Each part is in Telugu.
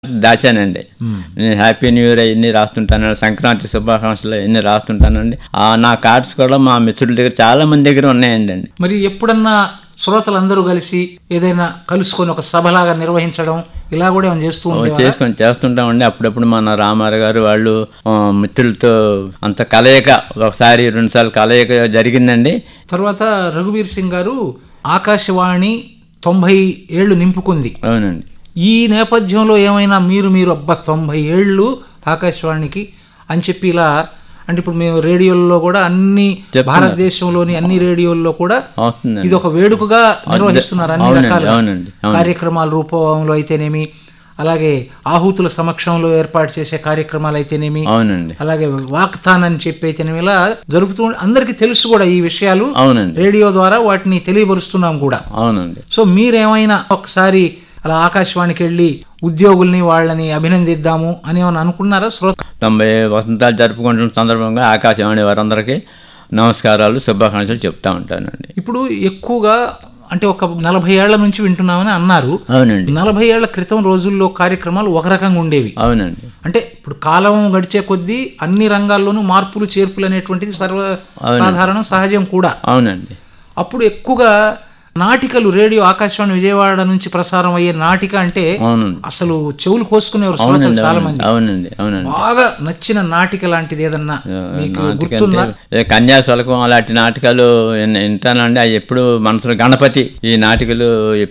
దాచానండి. నేను హ్యాపీ న్యూ ఇయర్ ఇన్ని రాస్తుంటానండి, సంక్రాంతి శుభాకాంక్షలు ఇన్ని రాస్తుంటానండి. నా కార్డ్స్ కూడా మా మిత్రుల దగ్గర చాలా మంది దగ్గర ఉన్నాయండి. మరి ఎప్పుడన్నా శ్రోతలందరూ కలిసి ఏదైనా కలుసుకొని ఒక సభలాగా నిర్వహించడం ఇలా కూడా ఏమైనా చేస్తుంటామండి. అప్పుడప్పుడు మన రామారావు గారు వాళ్ళు మిత్రులతో అంత కలయిక ఒకసారి 2 సార్లు కలయిక జరిగిందండి. తర్వాత రఘువీర్ సింగ్ గారు ఆకాశవాణి 90 ఏళ్లు నింపుకుంది. అవునండి. ఈ నేపథ్యంలో ఏమైనా మీరు 90 ఏళ్ళు ఆకాశవాణికి అని చెప్పి ఇలా అంటే ఇప్పుడు మేము రేడియోల్లో కూడా అన్ని భారతదేశంలోని అన్ని రేడియోల్లో కూడా ఇది ఒక వేడుకగా నిర్వహిస్తున్నారు. అన్ని రకాల కార్యక్రమాల రూపంలో అయితేనేమి, అలాగే ఆహుతుల సమక్షంలో ఏర్పాటు చేసే కార్యక్రమాలు అయితేనేమి, అలాగే వాక్థాన్ అని చెప్పి అయితేనేమి ఇలా జరుపుతూ అందరికీ తెలుసు కూడా ఈ విషయాలు. రేడియో ద్వారా వాటిని తెలియపరుస్తున్నాం కూడా. సో మీరేమైనా ఒకసారి అలా ఆకాశవాణికి వెళ్ళి ఉద్యోగుల్ని వాళ్ళని అభినందిద్దాము అని ఏమైనా అనుకున్నారా? 90 వసంతాలు జరుపుకుంటున్న సందర్భంగా ఆకాశవాణి వారందరికీ నమస్కారాలు, శుభాకాంక్షలు చెప్తా ఉంటానండి. ఇప్పుడు ఎక్కువగా అంటే ఒక 40 ఏళ్ల నుంచి వింటున్నామని అన్నారు. అవునండి. 40 ఏళ్ల క్రితం రోజుల్లో కార్యక్రమాలు ఒక రకంగా ఉండేవి. అవునండి. అంటే ఇప్పుడు కాలం గడిచే కొద్దీ అన్ని రంగాల్లోనూ మార్పులు చేర్పులు అనేటువంటిది సర్వసాధారణం, సహజం కూడా. అవునండి. అప్పుడు ఎక్కువగా నాటికలు రేడియో ఆకాశవాణి విజయవాడ నుంచి ప్రసారం అయ్యే నాటిక అంటే అసలు చెవులు కోసుకునేవారు శ్రోతలు చాలా మంది. బాగా నచ్చిన నాటిక లాంటిది ఏదన్నా మీకు గుర్తుందా? కన్యాశుల్కం అలాంటి నాటకాలు వింటానండి. అవి ఎప్పుడు మనసులో గణపతి ఈ నాటికలు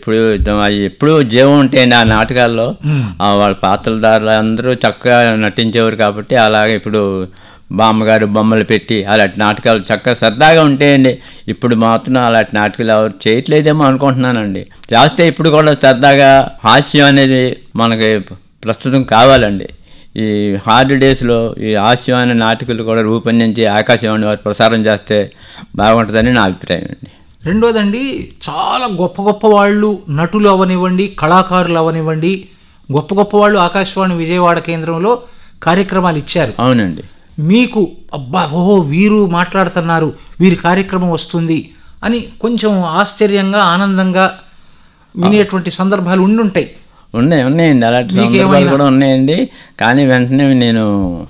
ఎప్పుడు జీవం ఉంటాయండి ఆ నాటకాల్లో. వాళ్ళ పాత్రధారులు అందరూ చక్కగా నటించేవారు కాబట్టి అలాగే ఇప్పుడు బామ్మగారు బొమ్మలు పెట్టి అలాంటి నాటకాలు చక్కగా సరదాగా ఉంటాయండి. ఇప్పుడు మాత్రం అలాంటి నాటకాలు ఎవరు చేయట్లేదేమో అనుకుంటున్నానండి. చేస్తే ఇప్పుడు కూడా సరదాగా హాస్యం అనేది మనకి ప్రస్తుతం కావాలండి. ఈ హార్డ్ డేస్లో ఈ హాస్యం అనే నాటకాలు కూడా రూపొందించి ఆకాశవాణి వారు ప్రసారం చేస్తే బాగుంటుందని నా అభిప్రాయం అండి. రెండోదండి, చాలా గొప్ప గొప్ప వాళ్ళు నటులు అవనివ్వండి, కళాకారులు అవనివ్వండి, గొప్ప గొప్ప వాళ్ళు ఆకాశవాణి విజయవాడ కేంద్రంలో కార్యక్రమాలు ఇచ్చారు. అవునండి. మీకు వీరు మాట్లాడుతున్నారు, వీరి కార్యక్రమం వస్తుంది అని కొంచెం ఆశ్చర్యంగా ఆనందంగా వినేటువంటి సందర్భాలు ఉండుంటాయి. ఉన్నాయండి. అలాంటి సందర్భాలు కూడా ఉన్నాయండి. కానీ వెంటనే నేను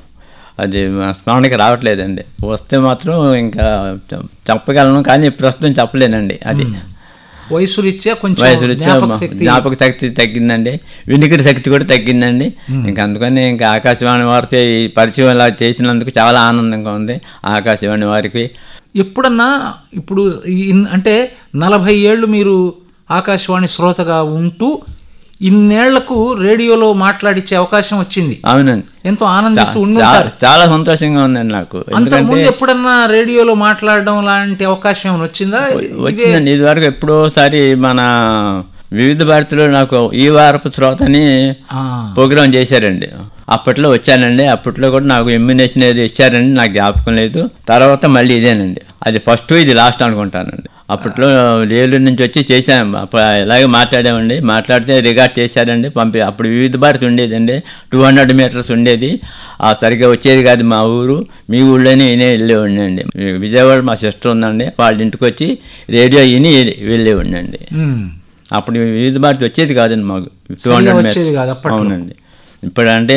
అది స్మరణకి రావట్లేదండి. వస్తే మాత్రం ఇంకా చెప్పగలను, కానీ ప్రస్తుతం చెప్పలేనండి. అది వయసురీత్యా జ్ఞాపక శక్తి తగ్గిందండి, వినికిడి శక్తి కూడా తగ్గిందండి. ఇంకా అందుకని ఇంకా ఆకాశవాణి వారితో ఈ పరిచయం ఇలా చేసినందుకు చాలా ఆనందంగా ఉంది ఆకాశవాణి వారికి. ఎప్పుడన్నా ఇప్పుడు అంటే 40 ఏళ్ళు మీరు ఆకాశవాణి శ్రోతగా ఉంటూ ఇన్నేళ్లకు రేడియోలో మాట్లాడించే అవకాశం వచ్చింది. అవునండి. ఎంతో ఆనందిస్తూ ఉంటారు. చాలా సంతోషంగా ఉందండి నాకు. అంతకుముందు ఎప్పుడన్నా రేడియోలో మాట్లాడడం లాంటి అవకాశం ఏమైనా వచ్చిందా? వచ్చిందండి. ఇది వరకు ఎప్పుడోసారి మన వివిధ భారతిలో నాకు ఈ వారపు శ్రోత అని ప్రోగ్రాం చేశారండి. అప్పట్లో వచ్చానండి. అప్పట్లో కూడా నాకు ఎమ్యునేషన్ ఏదో ఇచ్చారండి, నాకు జ్ఞాపకం లేదు. తర్వాత మళ్ళీ ఇదేనండి, అది ఫస్ట్ ఇది లాస్ట్ అనుకుంటానండి. అప్పట్లో ఏలూరు నుంచి వచ్చి చేశాను, ఇలాగే మాట్లాడామండి. మాట్లాడితే రికార్డ్ చేశారండి, అప్పుడు వివిధ భారతి ఉండేదండి, 200 మీటర్స్ ఉండేది. సరిగ్గా వచ్చేది కాదు మా ఊరు. మీ ఊళ్ళోనే వెళ్ళేవాడిని అండి. విజయవాడ మా సిస్టర్ ఉందండి, వాళ్ళ ఇంటికి వచ్చి రేడియో విని వెళ్ళేవాడిని అండి. అప్పుడు వివిధ భారతి వచ్చేది కాదండి మాకు, 200 మీటర్స్. అవునండి. ఇప్పుడంటే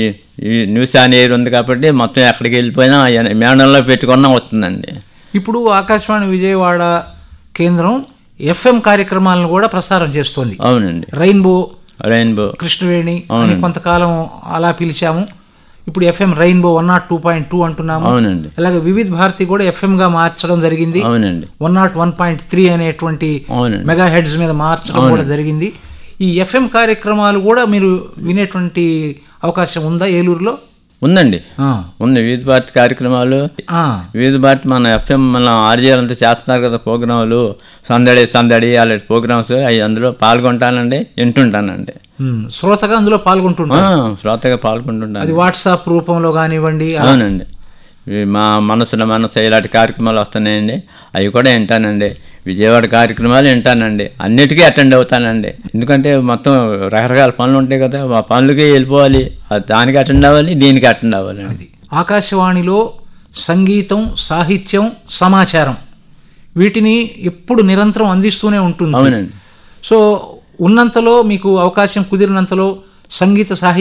న్యూస్ ఆన్ ఎయిర్ ఉంది కాబట్టి మొత్తం ఎక్కడికి వెళ్ళిపోయినా మేడంలో పెట్టుకున్నా వస్తుందండి. ఇప్పుడు ఆకాశవాణి విజయవాడ కేంద్రం FM కార్యక్రమాలను కూడా ప్రసారం చేస్తోంది. అవునండి. రెయిన్బో, కృష్ణవేణి అని కొంతకాలం అలా పిలిచాము. ఇప్పుడు FM రెయిన్బో 102.2 అంటున్నాము. అవునండి. అలాగే వివిధ భారతి కూడా FM గా మార్చడం జరిగింది. అవునండి. 101.3 అనేటువంటి మెగా హెడ్స్ మీద మార్చడం కూడా జరిగింది. ఈ FM కార్యక్రమాలు కూడా మీరు వినేటువంటి అవకాశం ఉందా ఏలూరులో? ఉందండి, ఉంది. వివిధ భారతి కార్యక్రమాలు, వివిధ భారతి మన FM మన ఆర్జీలంతా చేస్తున్నారు కదా ప్రోగ్రాములు, సందడి అలాంటి ప్రోగ్రామ్స్ అవి అందులో పాల్గొంటానండి, వింటుంటానండి. శ్రోతగా అందులో పాల్గొంటుంటాను. అది వాట్సాప్ రూపంలో కానివ్వండి. అవునండి. మా మనసు ఇలాంటి కార్యక్రమాలు వస్తున్నాయండి, అవి కూడా వింటానండి. విజయవాడ కార్యక్రమాలు వింటానండి, అన్నిటికీ అటెండ్ అవుతానండి. ఎందుకంటే మొత్తం రకరకాల పనులు ఉంటాయి కదా, ఆ పనులకి వెళ్ళిపోవాలి, దానికి అటెండ్ అవ్వాలి, దీనికి అటెండ్ అవ్వాలి. ఆకాశవాణిలో సంగీతం, సాహిత్యం, సమాచారం వీటిని ఎప్పుడు నిరంతరం అందిస్తూనే ఉంటుంది. అవునండి. సో ఉన్నంతలో మీకు అవకాశం కుదిరినంతలో సంగీత సాహిత్య